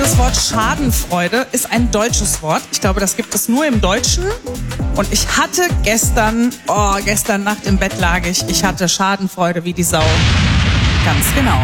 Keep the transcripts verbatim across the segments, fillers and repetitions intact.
Das Wort Schadenfreude ist ein deutsches Wort. Ich glaube, das gibt es nur im Deutschen. Und ich hatte gestern, oh, gestern Nacht im Bett lag ich, ich hatte Schadenfreude wie die Sau. Ganz genau.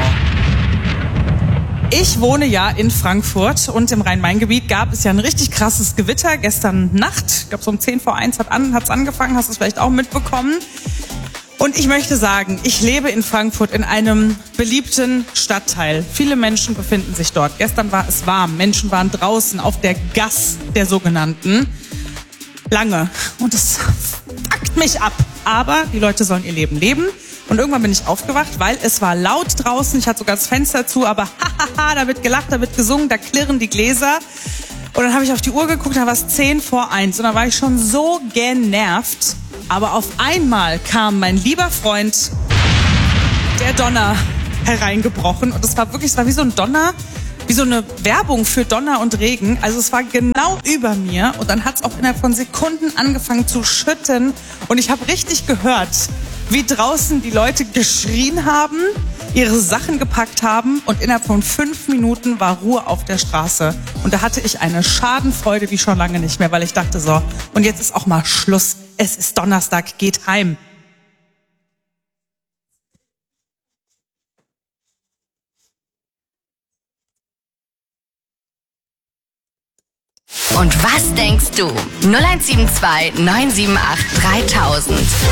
Ich wohne ja in Frankfurt und im Rhein-Main-Gebiet gab es ja ein richtig krasses Gewitter. Gestern Nacht, ich glaube so um zehn vor eins hat an, hat's angefangen, hast du es vielleicht auch mitbekommen. Und ich möchte sagen, ich lebe in Frankfurt in einem beliebten Stadtteil. Viele Menschen befinden sich dort. Gestern war es warm, Menschen waren draußen auf der Gass der sogenannten. Lange. Und es fuckt mich ab. Aber die Leute sollen ihr Leben leben. Und irgendwann bin ich aufgewacht, weil es war laut draußen. Ich hatte sogar das Fenster zu, aber hahaha, da wird gelacht, da wird gesungen, da klirren die Gläser. Und dann habe ich auf die Uhr geguckt, da war es zehn vor eins. Und da war ich schon so genervt. Aber auf einmal kam mein lieber Freund, der Donner, hereingebrochen. Und es war wirklich, es war wie so ein Donner, wie so eine Werbung für Donner und Regen. Also es war genau über mir. Und dann hat es auch innerhalb von Sekunden angefangen zu schütten. Und ich habe richtig gehört, wie draußen die Leute geschrien haben, ihre Sachen gepackt haben. Und innerhalb von fünf Minuten war Ruhe auf der Straße. Und da hatte ich eine Schadenfreude wie schon lange nicht mehr, weil ich dachte so, und jetzt ist auch mal Schluss. Es ist Donnerstag, geht heim. Und was denkst du? null eins sieben zwei neun sieben acht dreitausend.